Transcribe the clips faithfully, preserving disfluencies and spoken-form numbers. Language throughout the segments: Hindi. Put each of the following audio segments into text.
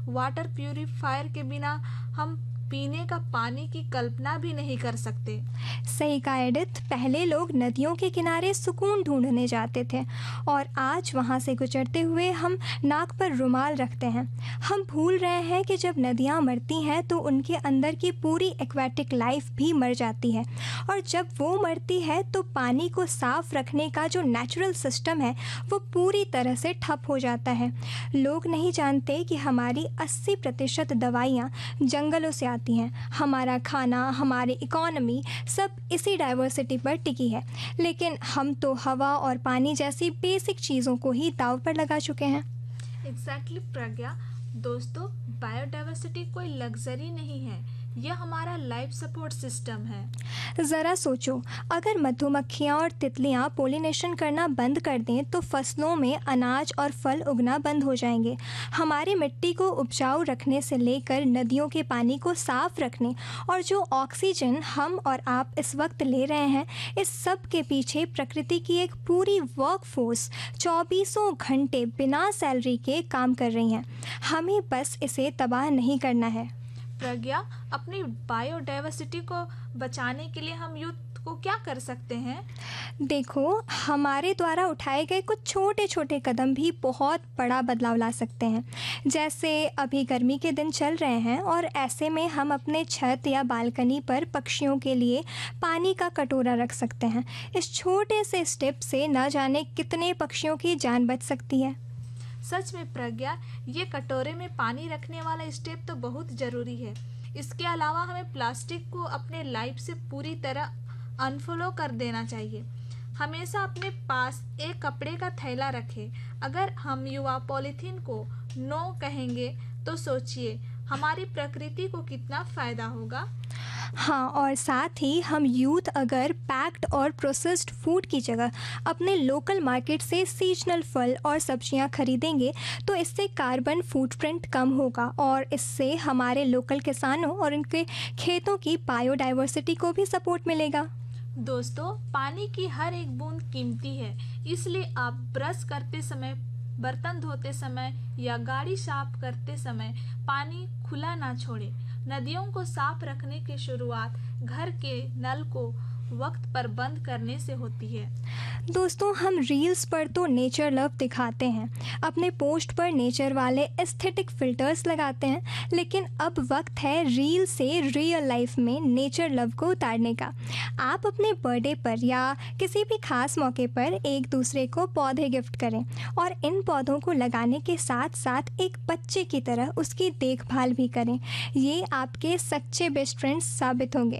वाटर प्यूरिफायर के बिना हम पीने का पानी की कल्पना भी नहीं कर सकते। सही कहा एडिथ, पहले लोग नदियों के किनारे सुकून ढूंढने जाते थे और आज वहाँ से गुजरते हुए हम नाक पर रुमाल रखते हैं। हम भूल रहे हैं कि जब नदियाँ मरती हैं तो उनके अंदर की पूरी एक्वेटिक लाइफ भी मर जाती है, और जब वो मरती है तो पानी को साफ रखने का जो नेचुरल सिस्टम है वो पूरी तरह से ठप हो जाता है। लोग नहीं जानते कि हमारी अस्सी प्रतिशत दवाइयाँ जंगलों से आती हैं। हमारा खाना, हमारी इकोनॉमी सब इसी डाइवर्सिटी पर टिकी है, लेकिन हम तो हवा और पानी जैसी बेसिक चीज़ों को ही दांव पर लगा चुके हैं। एग्जैक्टली प्रज्ञा। दोस्तों, बायोडाइवर्सिटी कोई लग्जरी नहीं है, यह हमारा लाइफ सपोर्ट सिस्टम है। ज़रा सोचो, अगर मधुमक्खियाँ और तितलियाँ पोलिनेशन करना बंद कर दें तो फसलों में अनाज और फल उगना बंद हो जाएंगे। हमारी मिट्टी को उपजाऊ रखने से लेकर नदियों के पानी को साफ रखने और जो ऑक्सीजन हम और आप इस वक्त ले रहे हैं, इस सब के पीछे प्रकृति की एक पूरी वर्कफोर्स चौबीसों घंटे बिना सैलरी के काम कर रही है। हमें बस इसे तबाह नहीं करना है। प्रज्ञा, अपनी बायोडाइवर्सिटी को बचाने के लिए हम यूथ को क्या कर सकते हैं? देखो, हमारे द्वारा उठाए गए कुछ छोटे छोटे कदम भी बहुत बड़ा बदलाव ला सकते हैं। जैसे अभी गर्मी के दिन चल रहे हैं और ऐसे में हम अपने छत या बालकनी पर पक्षियों के लिए पानी का कटोरा रख सकते हैं। इस छोटे से स्टेप से न जाने कितने पक्षियों की जान बच सकती है। सच में प्रज्ञा, ये कटोरे में पानी रखने वाला स्टेप तो बहुत ज़रूरी है। इसके अलावा हमें प्लास्टिक को अपने लाइफ से पूरी तरह अनफॉलो कर देना चाहिए। हमेशा अपने पास एक कपड़े का थैला रखें। अगर हम युवा पॉलीथीन को नो कहेंगे तो सोचिए हमारी प्रकृति को कितना फ़ायदा होगा। हाँ, और साथ ही हम यूथ अगर पैक्ड और प्रोसेस्ड फूड की जगह अपने लोकल मार्केट से सीजनल फल और सब्जियां खरीदेंगे तो इससे कार्बन फुटप्रिंट कम होगा और इससे हमारे लोकल किसानों और उनके खेतों की बायोडाइवर्सिटी को भी सपोर्ट मिलेगा। दोस्तों, पानी की हर एक बूंद कीमती है, इसलिए आप ब्रश करते समय, बर्तन धोते समय या गाड़ी साफ करते समय पानी खुला ना छोड़ें। नदियों को साफ रखने की शुरुआत घर के नल को वक्त पर बंद करने से होती है। दोस्तों, हम रील्स पर तो नेचर लव दिखाते हैं, अपने पोस्ट पर नेचर वाले एस्थेटिक फिल्टर्स लगाते हैं, लेकिन अब वक्त है रील से रियल लाइफ में नेचर लव को उतारने का। आप अपने बर्थडे पर या किसी भी खास मौके पर एक दूसरे को पौधे गिफ्ट करें और इन पौधों को लगाने के साथ साथ एक बच्चे की तरह उसकी देखभाल भी करें। ये आपके सच्चे बेस्ट फ्रेंड्स साबित होंगे।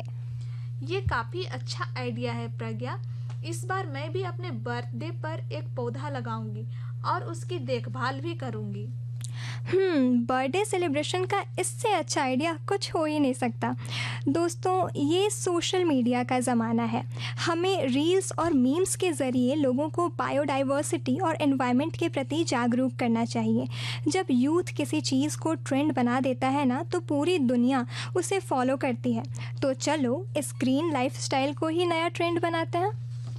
ये काफ़ी अच्छा आइडिया है प्रज्ञा। इस बार मैं भी अपने बर्थडे पर एक पौधा लगाऊंगी और उसकी देखभाल भी करूंगी। हम्म बर्थडे सेलिब्रेशन का इससे अच्छा आइडिया कुछ हो ही नहीं सकता। दोस्तों, ये सोशल मीडिया का ज़माना है। हमें रील्स और मीम्स के ज़रिए लोगों को बायोडाइवर्सिटी और एनवायरनमेंट के प्रति जागरूक करना चाहिए। जब यूथ किसी चीज़ को ट्रेंड बना देता है ना, तो पूरी दुनिया उसे फॉलो करती है। तो चलो इस ग्रीन लाइफस्टाइल को ही नया ट्रेंड बनाते हैं।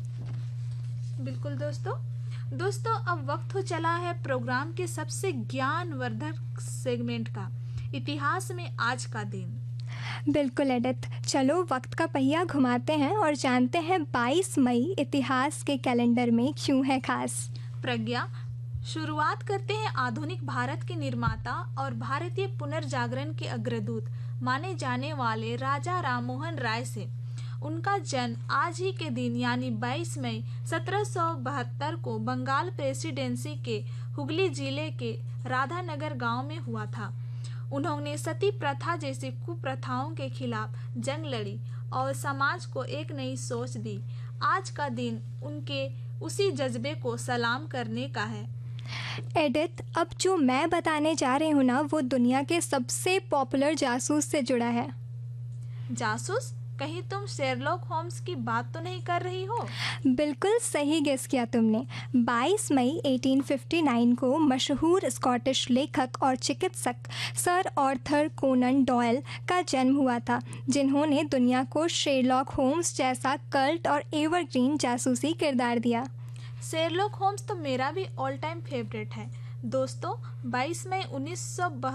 बिल्कुल दोस्तों। दोस्तों, अब वक्त हो चला है प्रोग्राम के सबसे ज्ञानवर्धक सेगमेंट का, इतिहास में आज का दिन। बिल्कुल एडिथ, चलो वक्त का पहिया घुमाते हैं और जानते हैं बाईस मई इतिहास के कैलेंडर में क्यों है खास। प्रज्ञा, शुरुआत करते हैं आधुनिक भारत के निर्माता और भारतीय पुनर्जागरण के अग्रदूत माने जाने वाले राजा राममोहन राय से। उनका जन्म आज ही के दिन यानी बाईस मई सत्रह सौ बहत्तर को बंगाल प्रेसिडेंसी के हुगली जिले के राधानगर गांव में हुआ था। उन्होंने सती प्रथा जैसी कुप्रथाओं के खिलाफ जंग लड़ी और समाज को एक नई सोच दी। आज का दिन उनके उसी जज्बे को सलाम करने का है। एडिथ, अब जो मैं बताने जा रही हूँ ना, वो दुनिया के सबसे पॉपुलर जासूस से जुड़ा है। जासूस? कहीं तुम शेरलॉक होम्स की बात तो नहीं कर रही हो? बिल्कुल सही गेस किया तुमने। बाईस मई अठारह सौ उनसठ को मशहूर स्कॉटिश लेखक और चिकित्सक सर आर्थर कोनन डॉयल का जन्म हुआ था, जिन्होंने दुनिया को शेरलॉक होम्स जैसा कल्ट और एवरग्रीन जासूसी किरदार दिया। शेरलॉक होम्स तो मेरा भी ऑल टाइम फेवरेट है। दोस्तों, बाईस मई उन्नीस सौ